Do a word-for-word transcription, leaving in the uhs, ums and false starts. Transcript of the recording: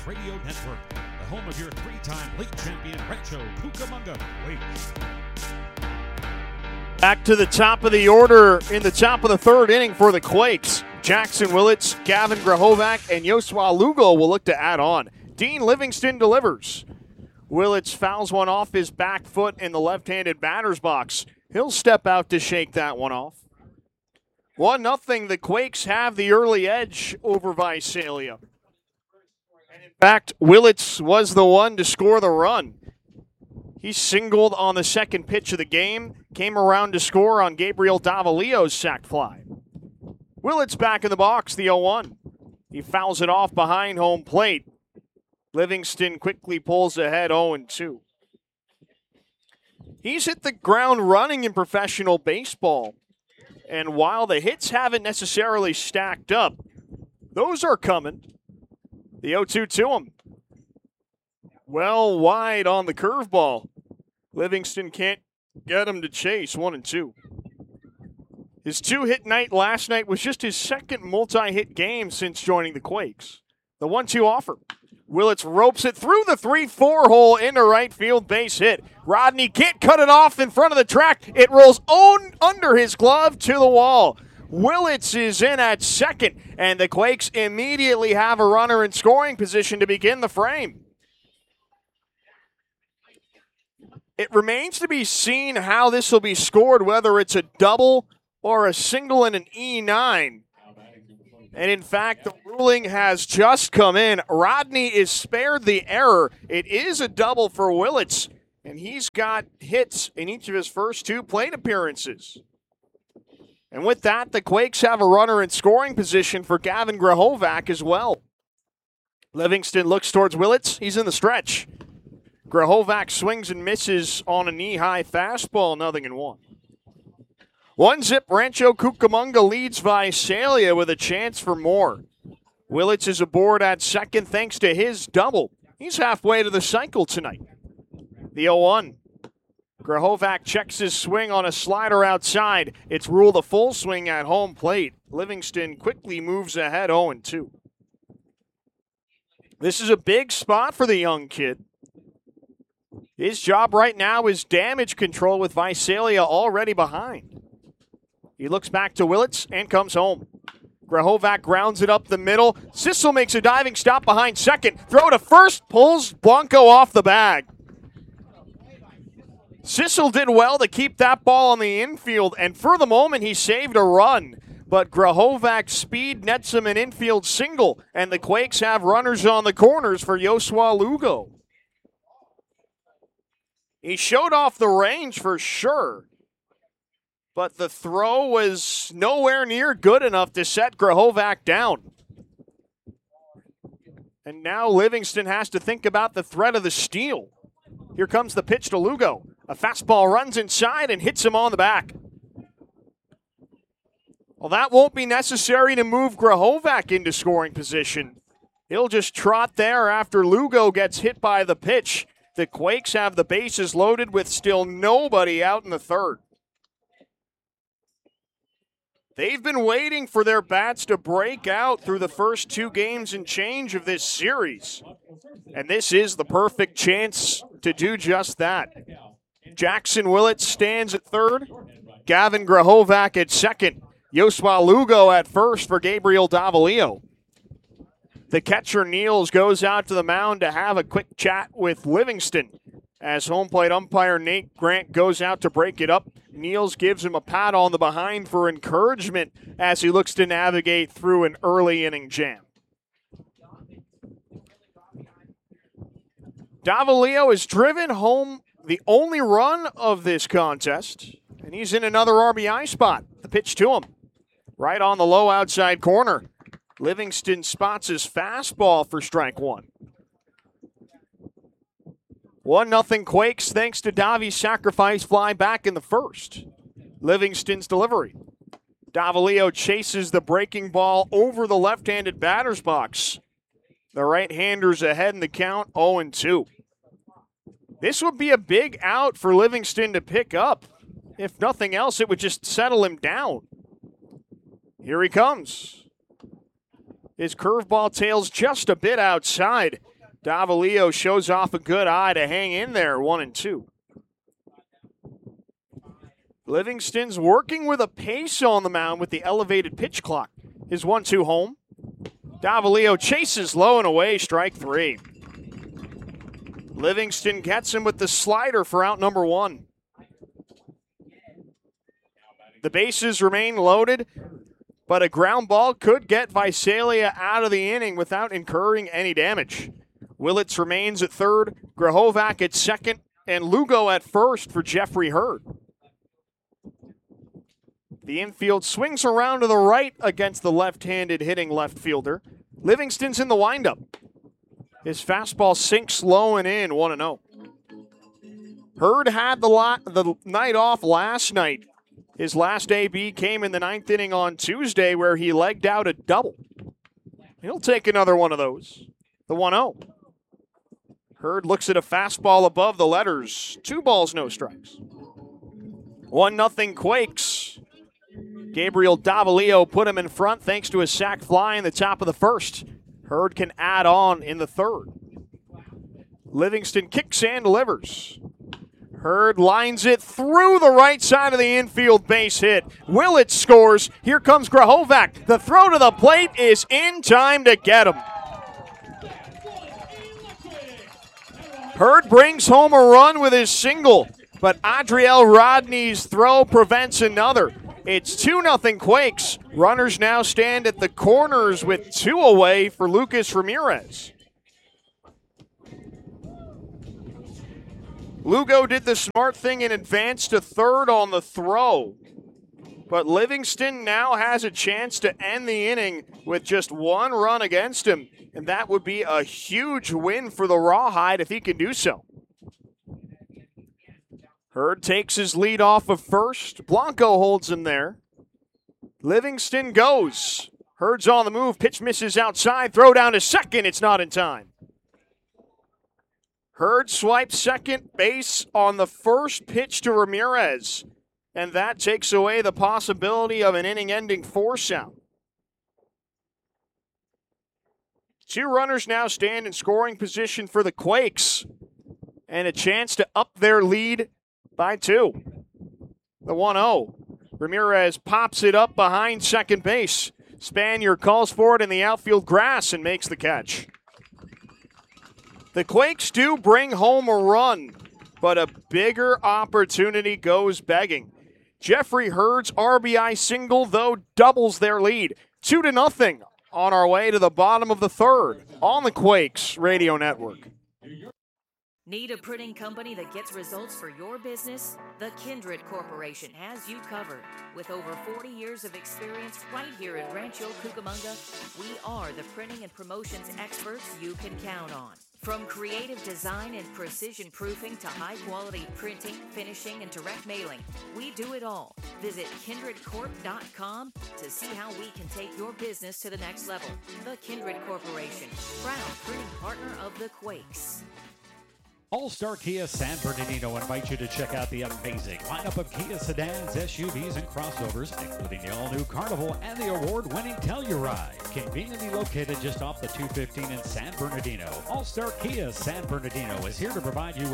Radio Network, the home of your three-time league champion Rancho Cucamonga Quakes. Back to the top of the order in the top of the third inning for the Quakes. Jackson Willits, Gavin Grahovac, and Yosua Lugo will look to add on. Dean Livingston delivers. Willits fouls one off his back foot in the left-handed batter's box. He'll step out to shake that one off. one nothing, the Quakes have the early edge over Visalia. And in fact, Willits was the one to score the run. He singled on the second pitch of the game, came around to score on Gabriel Davalio's sac fly. Willits back in the box, the oh one. He fouls it off behind home plate. Livingston quickly pulls ahead oh two. He's hit the ground running in professional baseball. And while the hits haven't necessarily stacked up, those are coming. The oh two to him. Well wide on the curveball. Livingston can't get him to chase, one and two. His two-hit night last night was just his second multi-hit game since joining the Quakes. The one two offer. Willits ropes it through the three four hole into right field, base hit. Rodney can't cut it off in front of the track. It rolls on under his glove to the wall. Willits is in at second, and the Quakes immediately have a runner in scoring position to begin the frame. It remains to be seen how this will be scored, whether it's a double or a single and an E nine. And in fact, the ruling has just come in. Rodney is spared the error. It is a double for Willits, and he's got hits in each of his first two plate appearances. And with that, the Quakes have a runner in scoring position for Gavin Grahovac as well. Livingston looks towards Willits. He's in the stretch. Grahovac swings and misses on a knee-high fastball, nothing in one. One zip, Rancho Cucamonga leads Visalia with a chance for more. Willits is aboard at second thanks to his double. He's halfway to the cycle tonight. The oh one. Grahovac checks his swing on a slider outside. It's ruled a full swing at home plate. Livingston quickly moves ahead oh two. This is a big spot for the young kid. His job right now is damage control with Visalia already behind. He looks back to Willits and comes home. Grahovac grounds it up the middle. Sissel makes a diving stop behind second. Throw to first, pulls Blanco off the bag. Sissel did well to keep that ball on the infield, and for the moment he saved a run. But Grahovac's speed nets him an infield single, and the Quakes have runners on the corners for Yosua Lugo. He showed off the range for sure, but the throw was nowhere near good enough to set Grahovac down. And now Livingston has to think about the threat of the steal. Here comes the pitch to Lugo. A fastball runs inside and hits him on the back. Well, that won't be necessary to move Grahovac into scoring position. He'll just trot there after Lugo gets hit by the pitch. The Quakes have the bases loaded with still nobody out in the third. They've been waiting for their bats to break out through the first two games and change of this series. And this is the perfect chance to do just that. Jackson Willits stands at third. Gavin Grahovac at second. Yosua Lugo at first for Gabriel Davalio. The catcher Niels goes out to the mound to have a quick chat with Livingston. As home plate umpire Nate Grant goes out to break it up, Niels gives him a pat on the behind for encouragement as he looks to navigate through an early inning jam. Davalio has driven home the only run of this contest, and he's in another R B I spot. The pitch to him, right on the low outside corner. Livingston spots his fastball for strike one. one nothing Quakes thanks to Davi's sacrifice fly back in the first. Livingston's delivery. Davalio chases the breaking ball over the left-handed batter's box. The right-hander's ahead in the count, oh two. This would be a big out for Livingston to pick up. If nothing else, it would just settle him down. Here he comes. His curveball tails just a bit outside. Davalillo shows off a good eye to hang in there, one and two. Livingston's working with a pace on the mound with the elevated pitch clock. His one two home. Davalillo chases low and away, strike three. Livingston gets him with the slider for out number one. The bases remain loaded, but a ground ball could get Visalia out of the inning without incurring any damage. Willits remains at third, Grahovac at second, and Lugo at first for Jeffrey Hurd. The infield swings around to the right against the left-handed hitting left fielder. Livingston's in the windup. His fastball sinks low and in, one and oh. Hurd had the, lot, the night off last night. His last A B came in the ninth inning on Tuesday where he legged out a double. He'll take another one of those. The one oh. Hurd looks at a fastball above the letters. Two balls, no strikes. one nothing Quakes. Gabriel Davalillo put him in front thanks to a sac fly in the top of the first. Hurd can add on in the third. Livingston kicks and delivers. Hurd lines it through the right side of the infield, base hit. Willits scores. Here comes Grahovac. The throw to the plate is in time to get him. Hurd brings home a run with his single, but Adriel Rodney's throw prevents another. It's two nothing Quakes. Runners now stand at the corners with two away for Lucas Ramirez. Lugo did the smart thing and advanced to third on the throw. But Livingston now has a chance to end the inning with just one run against him. And that would be a huge win for the Rawhide if he can do so. Hurd takes his lead off of first. Blanco holds him there. Livingston goes. Hurd's on the move. Pitch misses outside. Throw down to second. It's not in time. Hurd swipes second base on the first pitch to Ramirez. And that takes away the possibility of an inning-ending force out. Two runners now stand in scoring position for the Quakes. And a chance to up their lead by two. The one oh. Ramirez pops it up behind second base. Spanier calls for it in the outfield grass and makes the catch. The Quakes do bring home a run, but a bigger opportunity goes begging. Jeffrey Hurd's R B I single, though, doubles their lead. Two to nothing on our way to the bottom of the third on the Quakes Radio Network. Need a printing company that gets results for your business? The Kindred Corporation has you covered. With over forty years of experience right here in Rancho Cucamonga, we are the printing and promotions experts you can count on. From creative design and precision proofing to high-quality printing, finishing, and direct mailing, we do it all. Visit kindred corp dot com to see how we can take your business to the next level. The Kindred Corporation, proud printing partner of the Quakes. All-Star Kia San Bernardino invites you to check out the amazing lineup of Kia sedans, S U Vs, and crossovers, including the all-new Carnival and the award-winning Telluride. Conveniently located just off the two fifteen in San Bernardino, All-Star Kia San Bernardino is here to provide you with